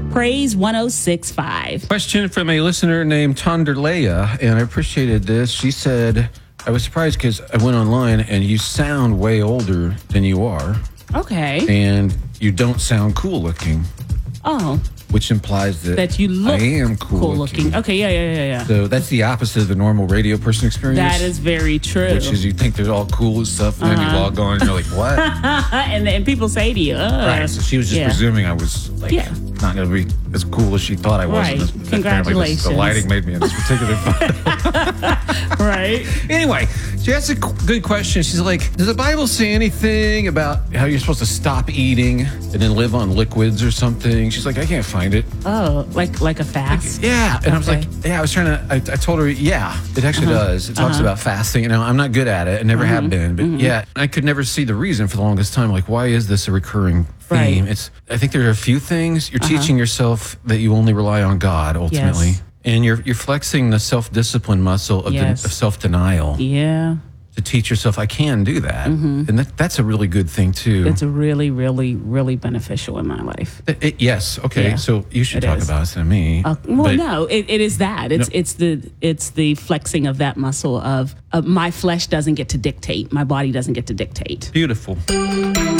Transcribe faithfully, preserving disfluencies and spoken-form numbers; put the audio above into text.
Praise one oh six point five. Question from a listener named Tonderleia, and I appreciated this. She said, I was surprised because I went online and you sound way older than you are. Okay. And you don't sound cool looking. Oh. Which implies that, that you look I am cool, cool looking. looking. Okay, yeah, yeah, yeah, yeah. So that's the opposite of the normal radio person experience. That is very true. Which is you think they're all cool and stuff, and uh-huh. then you log on and you're like, what? and then people say to you, uh, right. So she was just yeah. presuming I was like yeah. not going to be as cool as she thought I was. Right. This, Congratulations. The lighting made me in this particular photo. Right. Anyway, she asked a good question. She's like, does the Bible say anything about how you're supposed to stop eating and then live on liquids or something? She's like, I can't find it. Oh, like like a fast? Like, yeah. And okay. I was like, yeah, I was trying to, I, I told her, yeah, it actually uh-huh. does. It talks uh-huh. about fasting. You know, I'm not good at it. I never mm-hmm. have been. But mm-hmm. yeah, I could never see the reason for the longest time. Like, why is this a recurring theme? Right. It's. I think there are a few things. You're uh-huh. teaching yourself that you only rely on God, ultimately. Yes. And you're you're flexing the self-discipline muscle of, yes. the, of self-denial. Yeah. To teach yourself, I can do that. Mm-hmm. And that, that's a really good thing, too. It's really, really, really beneficial in my life. It, it, yes. Okay. Yeah, so you should talk is. about it instead of me. Uh, well, but, no, it, it is that. It's no. it's the it's the flexing of that muscle of uh, my flesh doesn't get to dictate. My body doesn't get to dictate. Beautiful.